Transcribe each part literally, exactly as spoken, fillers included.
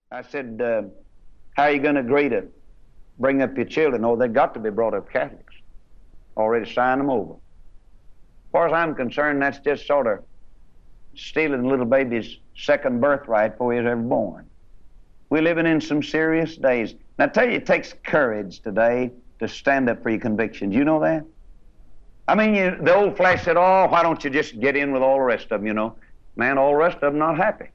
I said, uh, how are you going to agree to bring up your children? Oh, they've got to be brought up Catholics. Already signed them over. As far as I'm concerned, that's just sort of stealing a little baby's second birthright before he was ever born. We're living in some serious days. Now, I tell you, it takes courage today to stand up for your convictions. You know that? I mean, you, the old flesh said, oh, why don't you just get in with all the rest of them, you know? Man, all the rest of them not happy.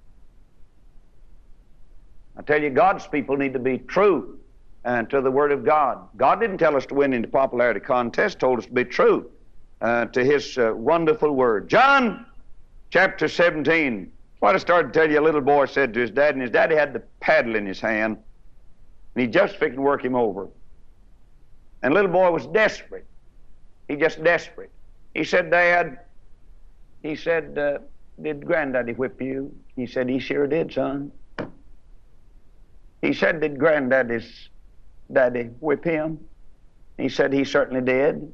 I tell you, God's people need to be true uh, to the Word of God. God didn't tell us to win into popularity contest, told us to be true uh, to His uh, wonderful Word. John chapter seventeen. What I started to tell you, a little boy said to his dad, and his daddy had the paddle in his hand, and he just fixed to work him over. And the little boy was desperate. He just desperate. He said, Dad, he said, uh, did Granddaddy whip you? He said, he sure did, son. He said, did Granddaddy's daddy whip him? He said, he certainly did.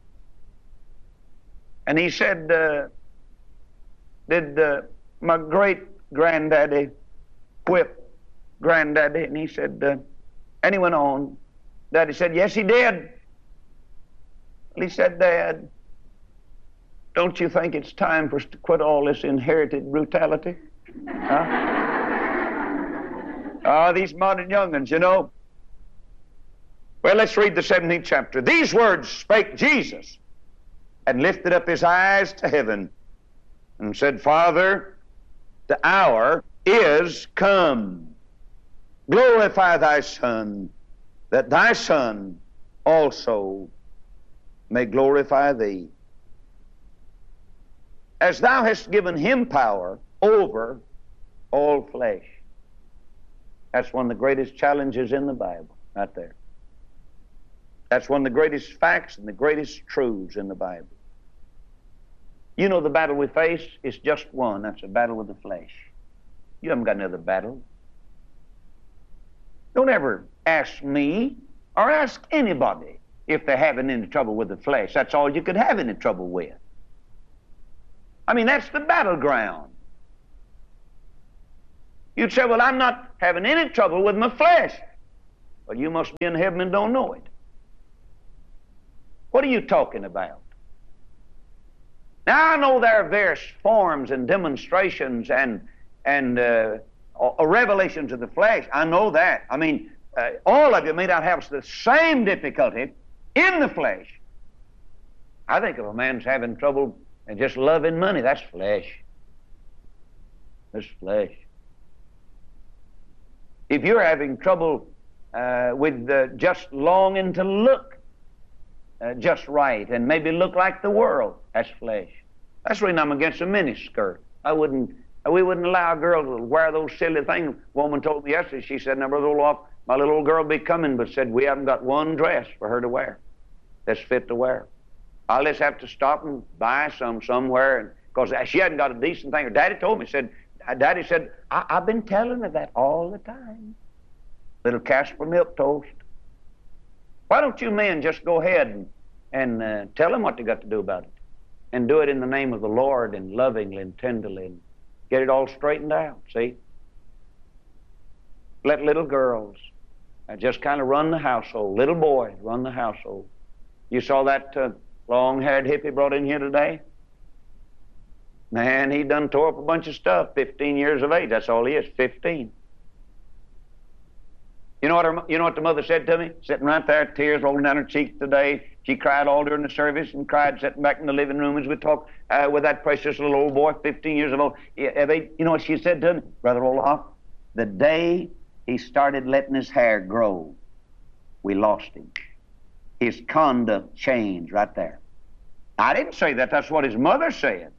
And he said, uh, did uh, my great-granddaddy whip Granddaddy? And he said, uh, and he went on. Daddy said, yes, he did. He said, Dad, don't you think it's time for us to quit all this inherited brutality? Huh? Ah, these modern young'uns, you know. Well, let's read the seventeenth chapter. These words spake Jesus, and lifted up his eyes to heaven, and said, Father, the hour is come. Glorify thy Son, that thy Son also may glorify thee. As thou hast given him power over all flesh. That's one of the greatest challenges in the Bible, right there. That's one of the greatest facts and the greatest truths in the Bible. You know, the battle we face is just one. That's a battle with the flesh. You haven't got another battle. Don't ever ask me or ask anybody if they're having any trouble with the flesh. That's all you could have any trouble with. I mean, that's the battleground. You'd say, well, I'm not having any trouble with my flesh. Well, you must be in heaven and don't know it. What are you talking about? Now, I know there are various forms and demonstrations and, and uh, revelations of the flesh. I know that. I mean, uh, all of you may not have the same difficulty in the flesh. I think if a man's having trouble and just loving money, that's flesh. That's flesh. If you're having trouble uh, with uh, just longing to look uh, just right and maybe look like the world, that's flesh. That's the reason I'm against a miniskirt. I wouldn't, we wouldn't allow a girl to wear those silly things. A woman told me yesterday, she said, now, Brother Olaf, my little old girl will be coming, but said, we haven't got one dress for her to wear that's fit to wear. I'll just have to stop and buy some somewhere, because she hadn't got a decent thing. Her daddy told me, said, Daddy said, I, I've been telling her that all the time. Little Casper milk toast. Why don't you men just go ahead and, and uh, tell them what they got to do about it? And do it in the name of the Lord and lovingly and tenderly and get it all straightened out, see? Let little girls uh, just kind of run the household. Little boys run the household. You saw that uh, long-haired hippie brought in here today? Man, he done tore up a bunch of stuff, fifteen years of age. That's all he is, fifteen. You know what her, you know what the mother said to me? Sitting right there, tears rolling down her cheeks today. She cried all during the service and cried sitting back in the living room as we talked uh, with that precious little old boy, fifteen years old. Yeah, they, you know what she said to me? Brother Olaf, the day he started letting his hair grow, we lost him. His conduct changed right there. I didn't say that. That's what his mother said.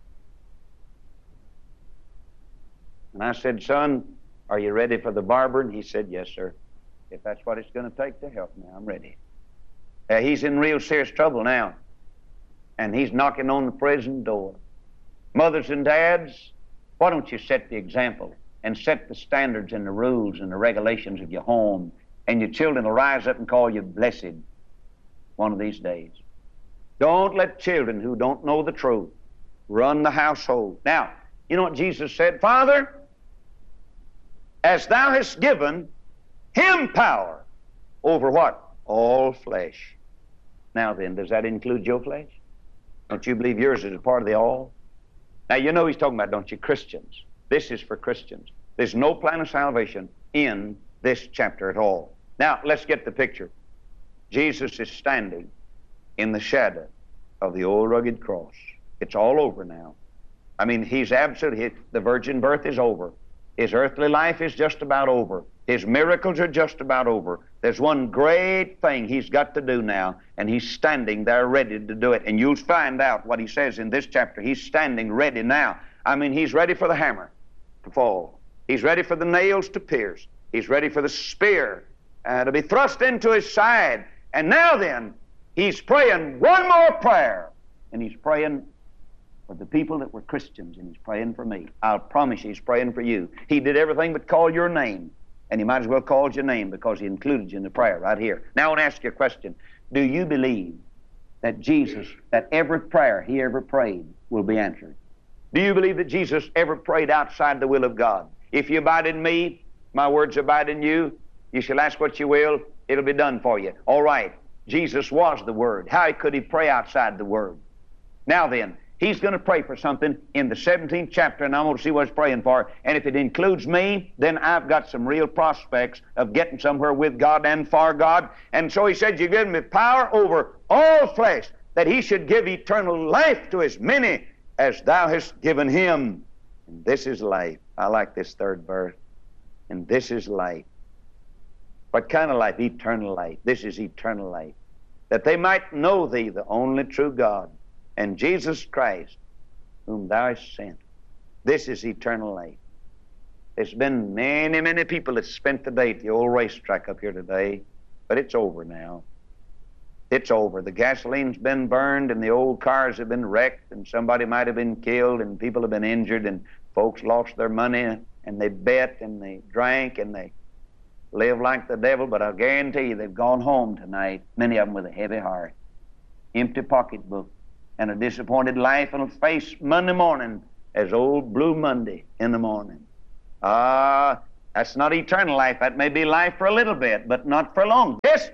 And I said, son, are you ready for the barber? And he said, yes, sir. If that's what it's going to take to help me, I'm ready. Uh, he's in real serious trouble now. And he's knocking on the prison door. Mothers and dads, why don't you set the example and set the standards and the rules and the regulations of your home, and your children will rise up and call you blessed one of these days. Don't let children who don't know the truth run the household. Now, you know what Jesus said? Father, as thou hast given him power over what? All flesh. Now then, does that include your flesh? Don't you believe yours is a part of the all? Now you know he's talking about, don't you, Christians. This is for Christians. There's no plan of salvation in this chapter at all. Now, let's get the picture. Jesus is standing in the shadow of the old rugged cross. It's all over now. I mean, he's absolutely, the virgin birth is over. His earthly life is just about over. His miracles are just about over. There's one great thing he's got to do now, and he's standing there ready to do it. And you'll find out what he says in this chapter. He's standing ready now. I mean, he's ready for the hammer to fall. He's ready for the nails to pierce. He's ready for the spear uh, to be thrust into his side. And now then, he's praying one more prayer. And he's praying for the people that were Christians, and he's praying for me. I'll promise you he's praying for you. He did everything but call your name. And he might as well call your name because he included you in the prayer right here. Now I want to ask you a question. Do you believe that Jesus, that every prayer he ever prayed will be answered? Do you believe that Jesus ever prayed outside the will of God? If you abide in me, my words abide in you, you shall ask what you will, it'll be done for you. All right, Jesus was the Word. How could he pray outside the Word? Now then, he's going to pray for something in the seventeenth chapter, and I'm going to see what he's praying for. And if it includes me, then I've got some real prospects of getting somewhere with God and for God. And so he said, you've given me power over all flesh, that he should give eternal life to as many as thou hast given him. And this is life. I like this third verse. And this is life. What kind of life? Eternal life. This is eternal life. That they might know thee, the only true God, and Jesus Christ, whom thou hast sent. This is eternal life. There's been many, many people that spent the day at the old racetrack up here today, but it's over now. It's over. The gasoline's been burned, and the old cars have been wrecked, and somebody might have been killed, and people have been injured, and folks lost their money, and they bet, and they drank, and they lived like the devil. But I guarantee you they've gone home tonight, many of them with a heavy heart, empty pocketbook, and a disappointed life, and will face Monday morning as old Blue Monday in the morning. Ah, uh, that's not eternal life. That may be life for a little bit, but not for long. This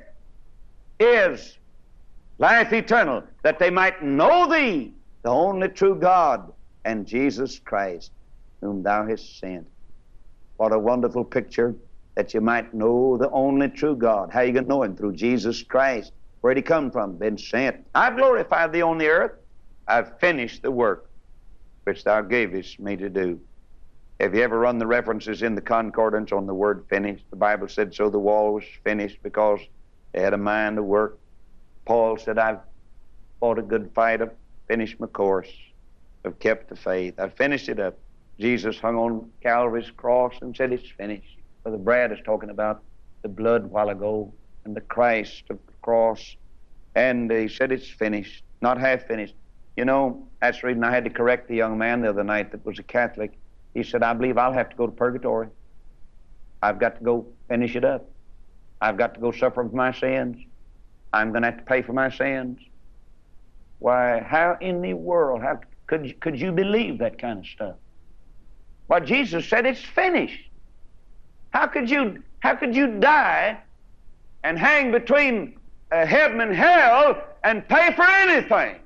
is life eternal, that they might know thee, the only true God, and Jesus Christ, whom thou hast sent. What a wonderful picture, that you might know the only true God. How are you going to know him? Through Jesus Christ. Where'd he come from? Been sent. I've glorified thee on the earth. I've finished the work which thou gavest me to do. Have you ever run the references in the concordance on the word finished? The Bible said so the wall was finished because they had a mind to work. Paul said, I've fought a good fight. I've finished my course. I've kept the faith. I've finished it up. Jesus hung on Calvary's cross and said, it's finished. Brother Brad is talking about the blood a while ago and the Christ of the cross. And he said, it's finished, not half finished. You know, that's the reason I had to correct the young man the other night that was a Catholic. He said, I believe I'll have to go to purgatory. I've got to go finish it up. I've got to go suffer for my sins. I'm going to have to pay for my sins. Why, how in the world how could you, could you believe that kind of stuff? Well, Jesus said it's finished. How could you, how could you die and hang between uh, heaven and hell and pay for anything?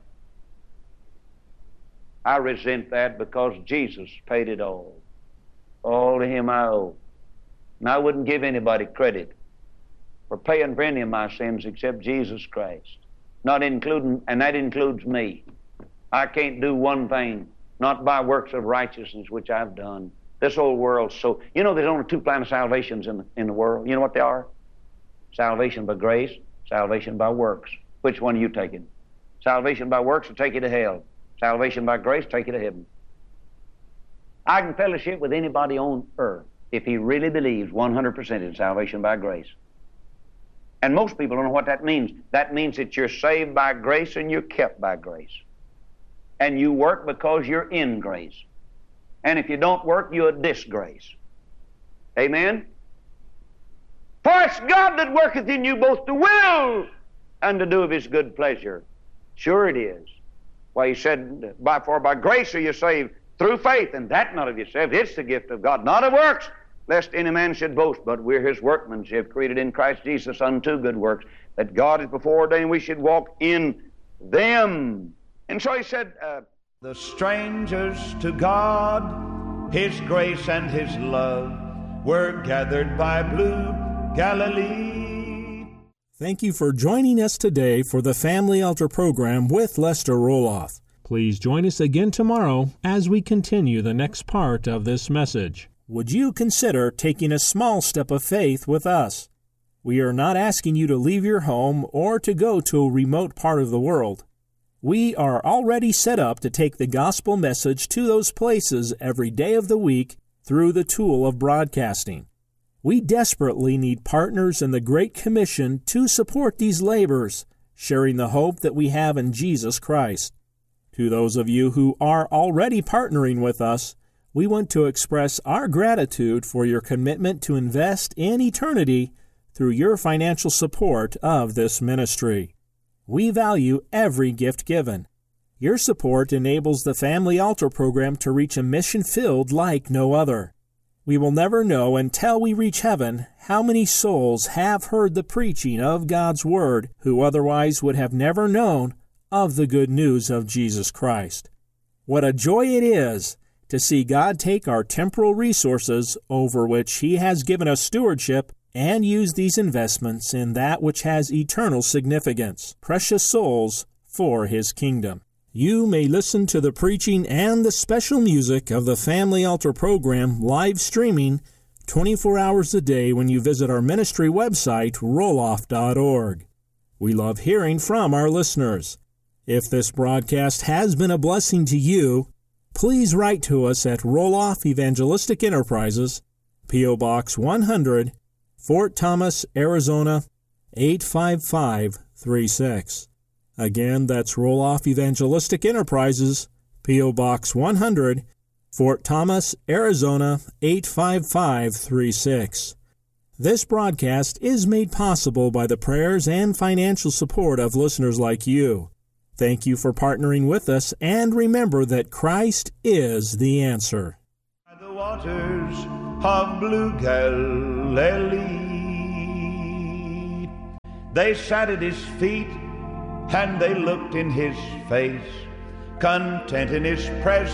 I resent that because Jesus paid it all. All to him I owe. And I wouldn't give anybody credit for paying for any of my sins except Jesus Christ. Not including, and that includes me. I can't do one thing, not by works of righteousness which I've done. This whole world, so, you know there's only two plans of salvations in the, in the world. You know what they are? Salvation by grace, salvation by works. Which one are you taking? Salvation by works will take you to hell. Salvation by grace take you to heaven. I can fellowship with anybody on earth if he really believes one hundred percent in salvation by grace. And most people don't know what that means. That means that you're saved by grace and you're kept by grace. And you work because you're in grace. And if you don't work, you're a disgrace. Amen? For it's God that worketh in you both to will and to do of his good pleasure. Sure it is. Why, he said, by, for by grace are you saved through faith, and that not of yourself. It's the gift of God, not of works, lest any man should boast, but we're his workmanship, created in Christ Jesus unto good works, that God has before ordained we should walk in them. And so he said, uh, the strangers to God, his grace and his love, were gathered by blue Galilee. Thank you for joining us today for the Family Altar program with Lester Roloff. Please join us again tomorrow as we continue the next part of this message. Would you consider taking a small step of faith with us? We are not asking you to leave your home or to go to a remote part of the world. We are already set up to take the gospel message to those places every day of the week through the tool of broadcasting. We desperately need partners in the Great Commission to support these labors, sharing the hope that we have in Jesus Christ. To those of you who are already partnering with us, we want to express our gratitude for your commitment to invest in eternity through your financial support of this ministry. We value every gift given. Your support enables the Family Altar program to reach a mission field like no other. We will never know until we reach heaven how many souls have heard the preaching of God's Word who otherwise would have never known of the good news of Jesus Christ. What a joy it is to see God take our temporal resources over which He has given us stewardship and use these investments in that which has eternal significance, precious souls for His kingdom. You may listen to the preaching and the special music of the Family Altar program live streaming twenty-four hours a day when you visit our ministry website, roloff dot org. We love hearing from our listeners. If this broadcast has been a blessing to you, please write to us at Roloff Evangelistic Enterprises, P O. Box one hundred, Fort Thomas, Arizona, eight five five three six. Again, that's Roloff Evangelistic Enterprises, P O. Box one hundred, Fort Thomas, Arizona, eight five five three six. This broadcast is made possible by the prayers and financial support of listeners like you. Thank you for partnering with us, and remember that Christ is the answer. The waters of blue Galilee, they sat at his feet, and they looked in his face, content in his presence.